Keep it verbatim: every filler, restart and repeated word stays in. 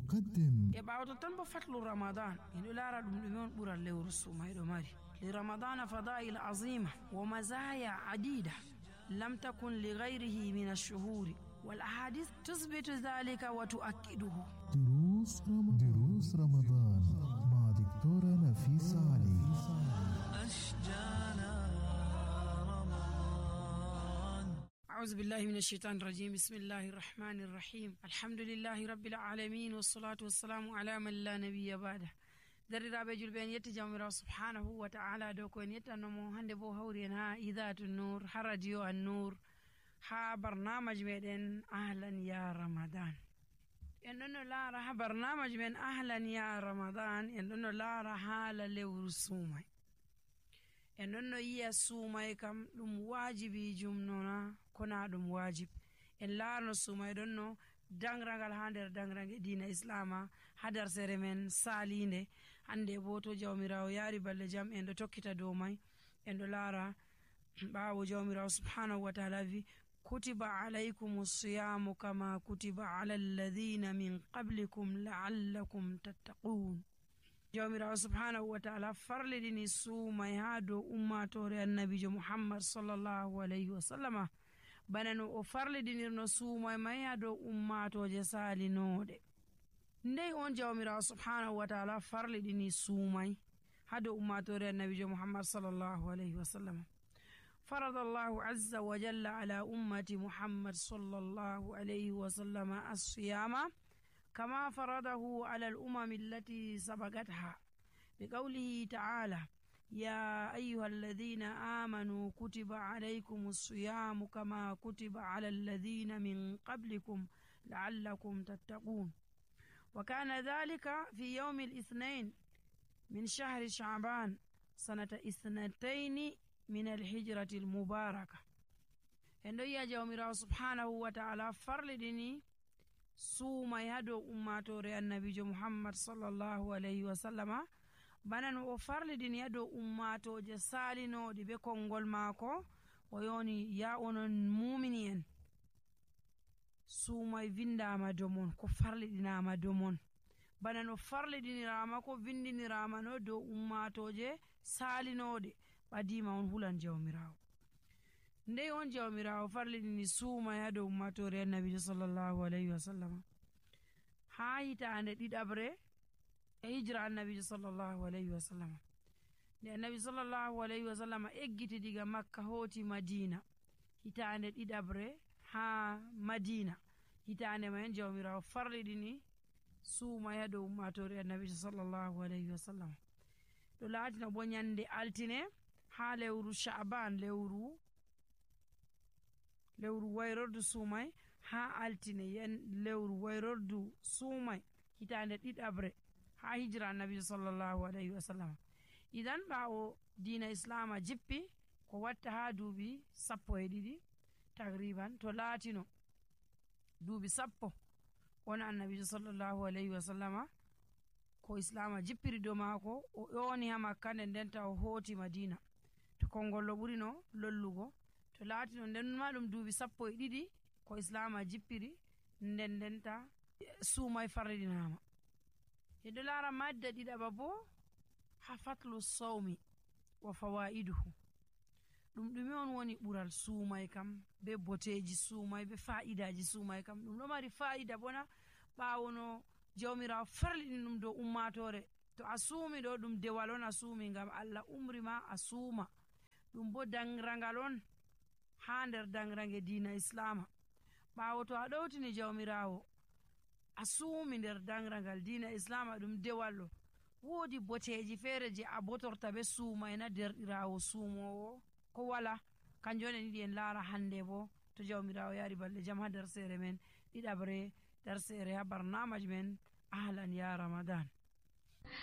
تقدم يبعد تنبو فتل رمضان إنه لا رد من برا اللي ورسوما يدماري لرمضان فضائل عظيمة ومزايا عديدة لم تكن لغيره من الشهور والأحاديث تثبت ذلك وتؤكده. دروس رمضان دروس رمضان مع دكتورة نفيسة علي. أشجانا رمضان. أعوذ بالله من الشيطان الرجيم. بسم الله الرحمن الرحيم. الحمد لله رب العالمين والصلاة والسلام على من لا نبي بعده. دري رابع جلبين يتجمع سبحانه وتعالى دوكوين يتنمو هندبو هورينا إذات النور حرجيو النور ها برنامج ميدن أهلا يا رمضان. إننا لا رح برنامج من أهلا يا رمضان إننا لا رح للور سومي إننا يا سومي كم دم واجبي جمنونا كنا دم واجب إن لا نسومي دنو dangrangol hander dangrange dina islama hadar seremen salinde hande boto jawmirawo yari balle jam en do tokkita do may en do lara bawo jawmirawo subhanahu wa ta'ala vi kutiba alaykumus siyamu kama kutiba alal ladhina min qablikum la'allakum tattaqun. jawmirawo subhanahu wa ta'ala farlidini sumay hado ummatore annabijo muhammad sallallahu alayhi wa sallama banano o farlidinirno suumay may do ummatoje salinode ndey on jawmirawo subhanahu wa ta'ala farlidini suumay hado ummatore annabijo muhammad sallallahu alayhi wa sallam. فرض الله عز وجل على أمة محمد صلى الله عليه وسلم الصيام كما فرضه على الأمم التي سبقتها بقوله تعالى يا أيها الذين آمنوا كتب عليكم الصيام كما كتب على الذين من قبلكم لعلكم تتقون. وكان ذلك في يوم الاثنين من شهر شعبان سنة اثنتين من الهجرة المباركة. عندو يا جوميرا سبحانه وتعالى فرلدني سوما يدو أماتوري النبي محمد صلى الله عليه وسلم banan o farlidin yado ummatoje salinode be kongol mako o yoni ya onon mu'minin sumay vindama domon ko farlidinama domon banan o farlidinirama ko vindinirama no do ummatoje salinode badima on hulan jawmirawo ndey on jawmirawo farlidini sumay yado ummatore annabi sallallahu alayhi wasallam ha hitande didabre hijra annabi sallallahu alayhi wa sallam. ne annabi sallallahu alayhi wa sallam eggiti diga makka hoti madina hitande didabre ha madina hitande man jawmirawo farlidini suuma yado ummatore annabi sallallahu alayhi wa sallam do latina bo nyande altine ha lewru sha'ban lewru lewru wayrordu suumay ha altine yen lewru wayrordu suumay hitande didabre ha hijra annabi sallallahu alayhi wa sallam. idan bawo dina islama jippi ko watta ha duubi sappo e didi takriban to latino duubi sappo on annabi sallallahu alayhi wa sallama ko islama jippiri do mako o yoni ha makka nden denta o hoti madina to kongollo burino lollugo to latino nden ma dum duubi sappo e didi ko islama jippiri nden denta suumay farridinama. yedo lara madda didaba bo hafatlu sawmi wa fawaiduhu dum dum on woni bural suumay kam be boteji suumay be faidaji suumay kam dum do mari faida bona bawono jawmira farlini dum do ummatore to asumi do dum dewalon asumi ngam alla umrima asuma dum bo dangrangalon ha nder dangrange dina islama bawo to adowtini jawmirawo asumi nder dangrangal dina islama dum dewallo wodi boteji fere je abotorta be suumayna derdirawo suumowo ko wala kanjone ni en lara hande bo to jawmirawo yari balle jam ha der sere men didabre der sere ha barnamaj men ahlan ya ramadan.